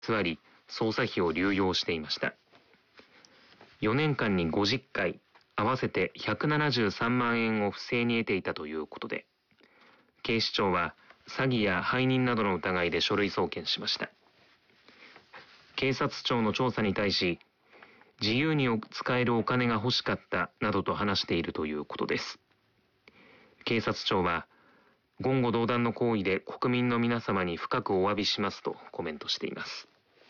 座り、捜査費を流用していました。4年間に50回、合わせて173万円を不正に得ていたということで、警視庁は詐欺や背任などの疑いで書類送検しました。警察庁の調査に対し、自由に使えるお金が欲しかったなどと話しているということです。警察庁は、言語道断の行為で国民の皆様に深くお詫びしますとコメントしています。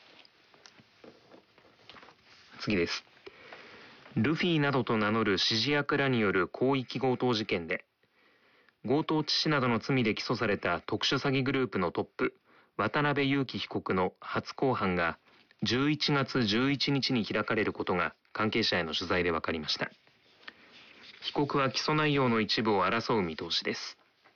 次です。ルフィなどと名乗る指示役らによる広域強盗事件で、強盗致死などの罪で起訴された特殊詐欺グループのトップ、渡辺優樹被告の初公判が11月11日に開かれることが関係者への取材で分かりました。被告は起訴内容の一部を争う見通しです。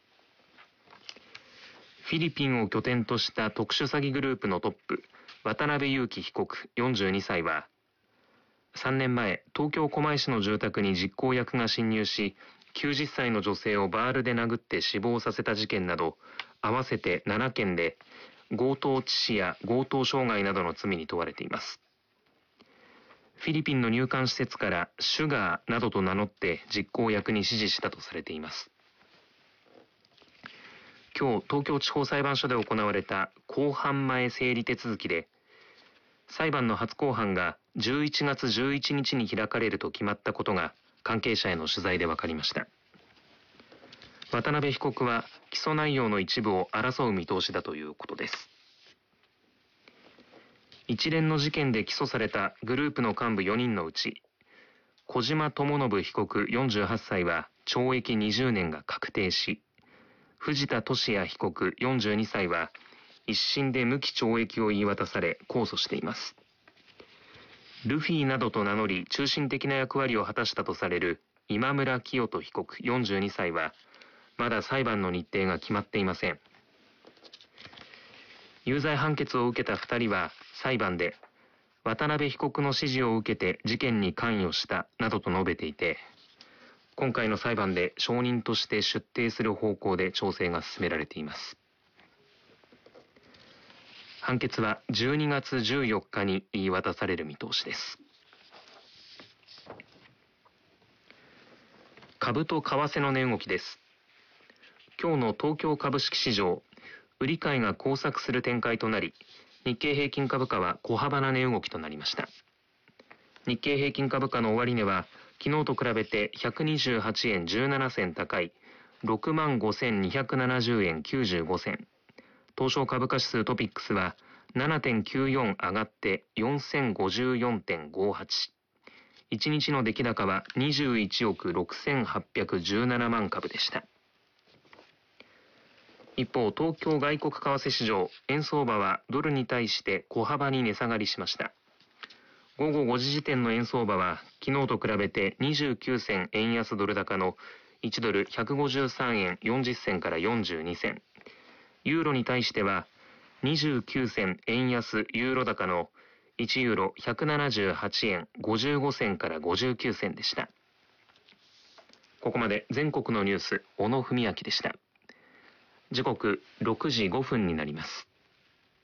フィリピンを拠点とした特殊詐欺グループのトップ、渡辺優樹被告42歳は、3年前、東京狛江市の住宅に実行役が侵入し、90歳の女性をバールで殴って死亡させた事件など、合わせて7件で、強盗致死や強盗傷害などの罪に問われています。フィリピンの入管施設からシュガーなどと名乗って実行役に指示したとされています。今日、東京地方裁判所で行われた公判前整理手続きで、裁判の初公判が11月11日に開かれると決まったことが関係者への取材で分かりました。渡辺被告は起訴内容の一部を争う見通しだということです。一連の事件で起訴されたグループの幹部4人のうち、小島智信被告48歳は懲役20年が確定し、藤田聖也被告42歳は一審で無期懲役を言い渡され控訴しています。ルフィなどと名乗り中心的な役割を果たしたとされる今村磨人被告42歳はまだ裁判の日程が決まっていません。有罪判決を受けた2人は裁判で渡辺被告の指示を受けて事件に関与したなどと述べていて、今回の裁判で証人として出廷する方向で調整が進められています。判決は12月14日に言い渡される見通しです。株と為替の値動きです。今日の東京株式市場、売り買いが交錯する展開となり、日経平均株価は小幅な値動きとなりました。日経平均株価の終値は、昨日と比べて128円17銭高い 65,270 円95銭。東証株価指数トピックスは 7.94 上がって 4054.58。1日の出来高は21億6817万株でした。一方、東京外国為替市場、円相場はドルに対して小幅に値下がりしました。午後5時時点の円相場は昨日と比べて29銭円安ドル高の1ドル153円40銭から42銭。ユーロに対しては29銭円安ユーロ高の1ユーロ178円55銭から59銭でした。ここまで全国のニュース、小野文明でした。時刻6時5分になります。